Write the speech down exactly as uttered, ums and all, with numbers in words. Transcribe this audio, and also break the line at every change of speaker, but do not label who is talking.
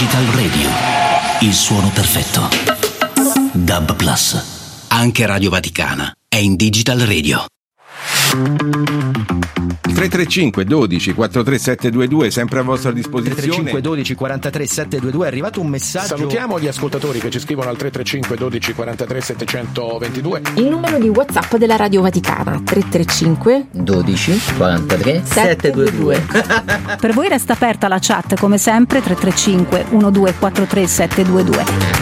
Digital Radio, il suono perfetto. Dub Plus, anche Radio Vaticana è in Digital Radio.
tre tre cinque dodici quarantatré settecentoventidue sempre a vostra disposizione.
tre tre cinque dodici quarantatré settecentoventidue. È arrivato un messaggio.
Salutiamo gli ascoltatori che ci scrivono al tre tre cinque dodici quarantatré settecentoventidue.
Il numero di WhatsApp della Radio Vaticana tre tre cinque
dodici quarantatré settecentoventidue.
Per voi resta aperta la chat come sempre tre tre cinque uno due quattro tre sette due due.